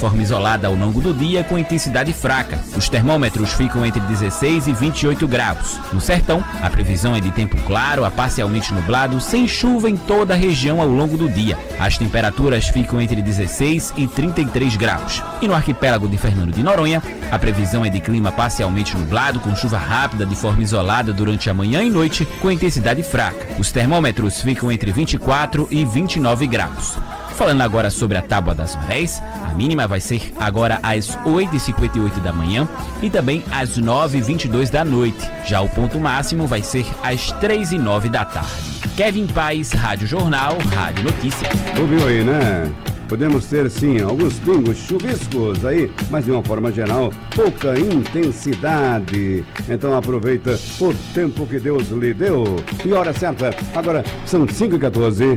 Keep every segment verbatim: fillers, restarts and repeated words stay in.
forma isolada ao longo do dia com intensidade fraca. Os termômetros ficam entre dezesseis e vinte e oito graus. No sertão, a previsão é de tempo claro a parcialmente nublado, sem chuva em toda a região ao longo do dia. As temperaturas ficam entre dezesseis e trinta e três graus. E no arquipélago de Fernando de Noronha, a previsão é de clima parcialmente nublado, com chuva rápida de forma isolada durante a manhã e noite, com intensidade fraca. Os termômetros ficam entre vinte e quatro e vinte e nove graus. Falando agora sobre a Tábua das Marés, a mínima vai ser agora às oito e cinquenta e oito da manhã e também às nove e vinte e dois da noite. Já o ponto máximo vai ser às três e nove da tarde. Kevin Paes, Rádio Jornal, Rádio Notícia. Ouviu aí, né? Podemos ter, sim, alguns pingos chuviscos aí, mas de uma forma geral, pouca intensidade. Então aproveita o tempo que Deus lhe deu. E hora certa, agora são cinco e quatorze.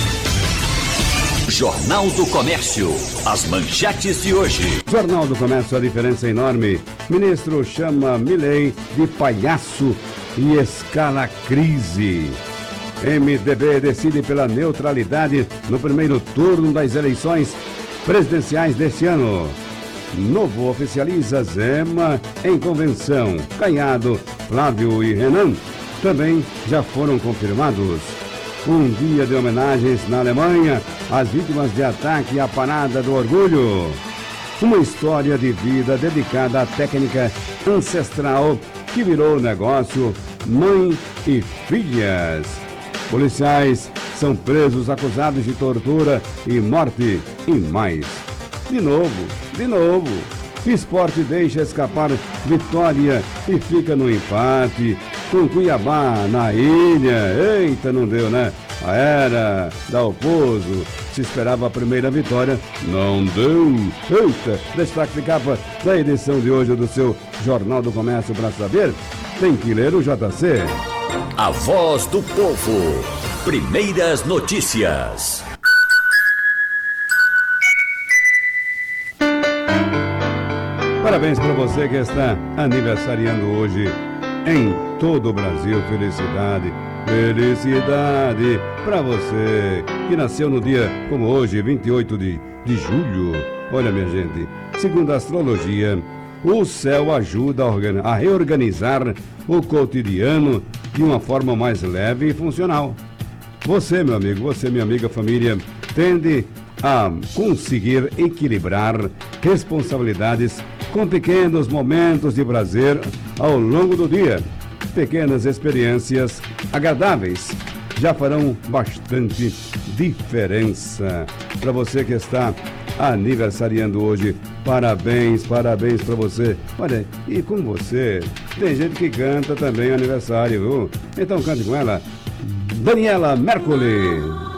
Jornal do Comércio, as manchetes de hoje. Jornal do Comércio, a diferença é enorme. Ministro chama Milei de palhaço e escala crise. M D B decide pela neutralidade no primeiro turno das eleições presidenciais deste ano. Novo oficializa Zema em convenção. Caiado, Flávio e Renan também já foram confirmados. Um dia de homenagens na Alemanha às vítimas de ataque à Parada do Orgulho. Uma história de vida dedicada à técnica ancestral que virou negócio, mãe e filhas. Policiais são presos acusados de tortura e morte e mais. De novo, de novo, Esporte deixa escapar vitória e fica no empate com Cuiabá na ilha. Eita, não deu, né? A era da Oposo se esperava a primeira vitória, não deu. Eita, destaque de capa da edição de hoje do seu Jornal do Comércio. Para saber, tem que ler o J C. A voz do povo. Primeiras notícias. Parabéns para você que está aniversariando hoje em todo o Brasil. Felicidade, felicidade para você que nasceu no dia como hoje, vinte e oito de julho. Olha, minha gente, segundo a astrologia, o céu ajuda a, organi- a reorganizar o cotidiano de uma forma mais leve e funcional. Você, meu amigo, você, minha amiga, família, tende a conseguir equilibrar responsabilidades com pequenos momentos de prazer ao longo do dia. Pequenas experiências agradáveis já farão bastante diferença. Para você que está aniversariando hoje, parabéns, parabéns para você. Olha, e com você, tem gente que canta também aniversário, viu? Então cante com ela, Daniela Mercury.